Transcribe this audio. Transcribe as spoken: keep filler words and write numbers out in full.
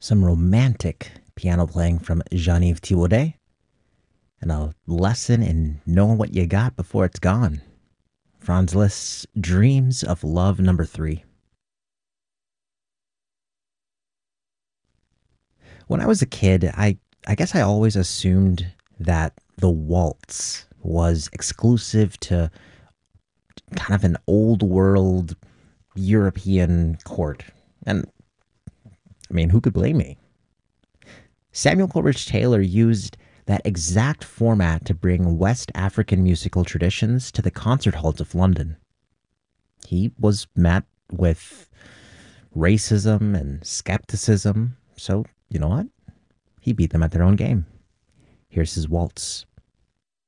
some romantic piano playing from Jean-Yves Thibaudet, and a lesson in knowing what you got before it's gone. Franz Liszt's Dreams of Love Number Three. When I was a kid, I I guess I always assumed that the waltz was exclusive to kind of an old world European court. And I mean, who could blame me? Samuel Coleridge Taylor used that exact format to bring West African musical traditions to the concert halls of London. He was met with racism and skepticism, so you know what? He beat them at their own game. Here's his waltz.